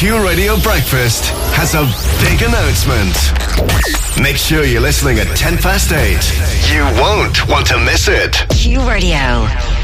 Q Radio Breakfast has a big announcement. Make sure you're listening at 8:10. You won't want to miss it. Q Radio.